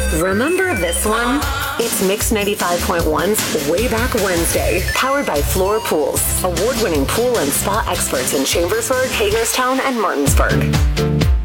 Remember this one? It's Mix 95.1's Way Back Wednesday, powered by Floor Pools, award-winning pool and spa experts in Chambersburg, Hagerstown, and Martinsburg.